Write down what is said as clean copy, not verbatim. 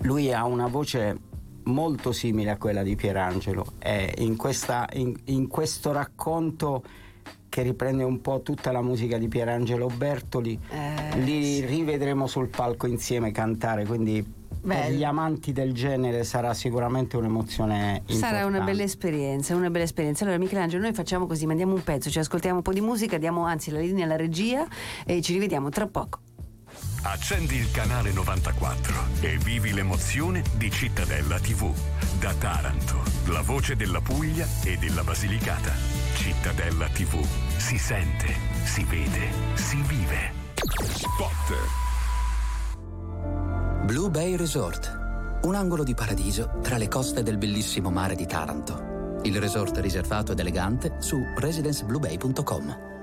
Lui ha una voce molto simile a quella di Pierangelo, e in questo racconto, che riprende un po' tutta la musica di Pierangelo Bertoli, li rivedremo sul palco insieme cantare, quindi per gli amanti del genere sarà sicuramente un'emozione importante. Sarà una bella esperienza, una bella esperienza. Allora Michelangelo, noi facciamo così, mandiamo un pezzo, ci ascoltiamo un po' di musica, diamo anzi la linea alla regia e ci rivediamo tra poco. Accendi il canale 94 e vivi l'emozione di Cittadella TV. Da Taranto, la voce della Puglia e della Basilicata. Cittadella TV. Si sente, si vede, si vive. Spot. Blue Bay Resort, un angolo di paradiso tra le coste del bellissimo mare di Taranto. Il resort riservato ed elegante su residencebluebay.com.